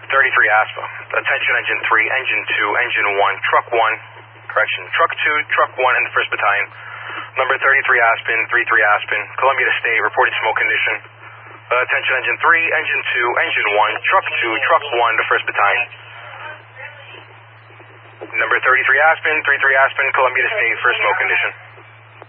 33 ASPA. Attention engine 3, engine 2, engine 1, truck 1, correction, truck 2, truck 1 in the 1st Battalion. Number 33 Aspen, 33 Aspen, Columbia to State, reported smoke condition. Attention engine 3, engine 2, engine 1, truck 2, truck 1 to 1st Battalion. Number 33 Aspen, 33 Aspen, Columbia to State, first smoke condition.